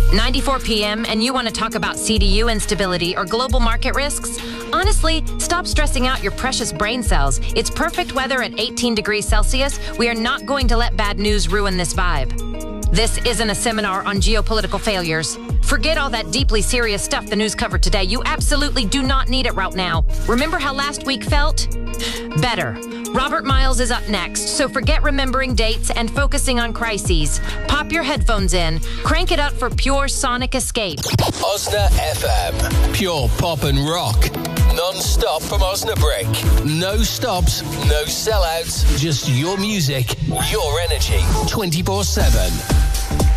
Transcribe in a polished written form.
94 p.m. and you want to talk about CDU instability or global market risks? Honestly, stop stressing out your precious brain cells. It's perfect weather at 18 degrees Celsius. We are not going to let bad news ruin this vibe. This isn't a seminar on geopolitical failures. Forget all that deeply serious stuff the news covered today. You absolutely do not need it right now. Remember how last week felt? Better. Robert Miles is up next, so forget remembering dates and focusing on crises. Pop your headphones in. Crank it up for pure sonic escape. Osna FM. Pure pop and rock. Non-stop from Osnabrück. No stops, no sellouts. Just your music, your energy. 24/7.